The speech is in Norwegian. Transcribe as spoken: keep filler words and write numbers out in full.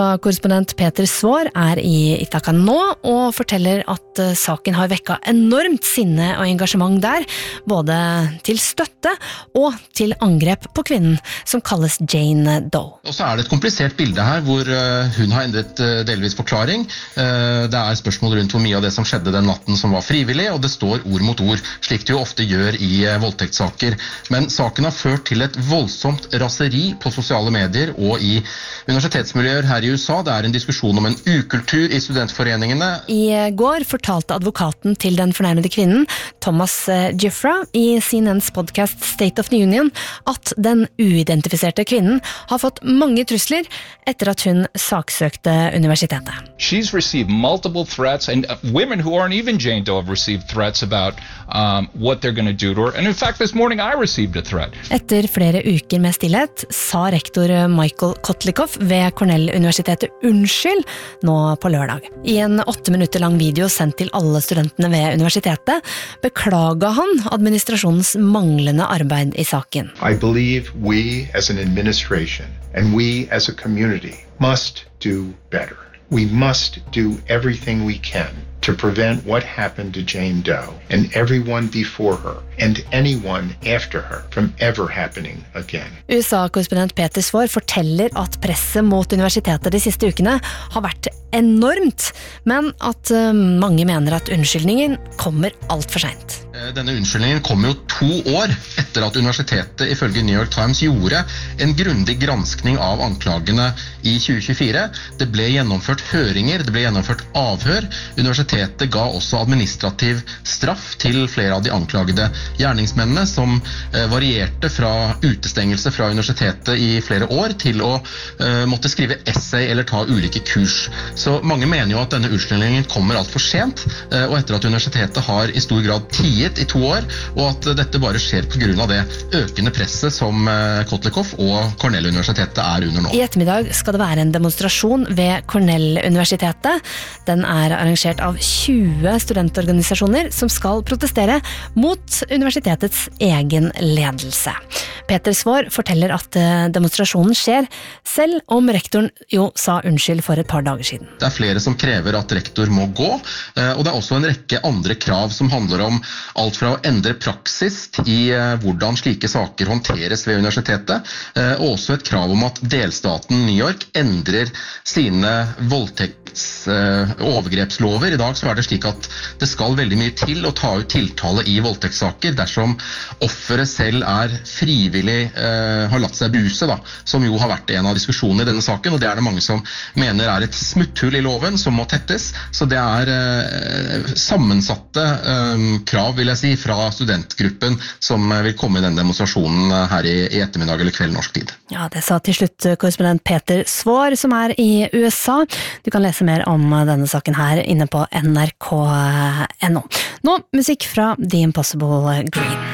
Korrespondent Peter Svaar er i Ithaka nå og forteller at saken har vekket enormt sinne og engasjement der, både til støtte og til angrep på kvinnen som kalles Jane Doe. Og så er det et komplisert bilde her hvor hun har endret delvis forklaring. Det er spørsmål rundt hvor mye av det som skjedde den natten som var frivillig, og det står ord mot ord, slik det jo ofte gjør i voldtektssaker. Men saken har ført til et voldsomt raseri på sosiale medier og i universitetsmiljøer her i U S A. Det er en diskusjon om en ukultur i studentforeningene. I går fortalte advokaten til den fornærmede kvinnen, Thomas Giuffra, i C N N's podcast State of the Union, at den uidentifiserte kvinnen har fått mange trusler etter at hun saksøkte universitetet. She's received multiple threats, and women who aren't even Jane Doe have received threats about um, what they're going to do to her. And in fact, this morning I received a threat. Etter flere uker med stillhet sa rektor Michael Kotlikoff ved Cornell-universitetet unnskyld nå på lørdag. I en åtte minutter lang video sendt til alle studentene ved universitetet beklaga han administrasjonens manglende arbeid i saken. I believe we as an administration and we as a community must do better. We must do everything we can to prevent what happened to Jane Doe and everyone before her and anyone after her from ever happening again. U S A-korrespondent Peter Svaar forteller at presset mot universitetet de siste ukene har vært enormt, men at mange mener at unnskyldningen kommer alt for sent. Denne unnskyldningen kom jo to år etter at universitetet ifølge New York Times gjorde en grundig granskning av anklagene i tjue tjuefire. Det ble gjennomført høringer, det ble gjennomført avhør. Universitetet ga også administrativ straff til flere av de anklagede gjerningsmennene, som varierte fra utestengelse fra universitetet i flere år til å uh, måtte skrive essay eller ta ulike kurs. Så mange mener jo at denne unnskyldningen kommer alt for sent, uh, og etter at universitetet har i stor grad tiet i to år, og at dette bare skjer på grunn av det økende presset som Kotlikoff og Cornell-universitetet er under nå. I ettermiddag skal det være en demonstrasjon ved Cornell-universitetet. Den er arrangert av tjue studentorganisasjoner som skal protestere mot universitetets egen ledelse. Peter Svaar forteller at demonstrasjonen skjer, selv om rektoren jo sa unnskyld for et par dager siden. Det er flere som krever at rektor må gå, og det er også en rekke andre krav som handler om alt fra å endre praksis i hvordan slike saker håndteres ved universitetet, og også et krav om at delstaten New York endrer sine voldtekts overgrepslover. I dag så er det slik at det skal veldig mye til å ta ut tiltale i voldtektssaker dersom offeret selv er frivillig eh, har latt seg buse, da, som jo har vært en av diskusjonene i denne saken, og det er det mange som mener er et smutthull i loven som må tettes. Så det er eh, sammensatte eh, krav, vil jeg si, fra studentgruppen som vil komme i denne demonstrasjonen her i, i ettermiddag eller kveld norsk tid. Ja, det sa til slutt korrespondent Peter Svaar, som er i U S A. Du kan lese mer om denne saken her inne på N R K punktum N O. Nå musikk fra The Impossible Green.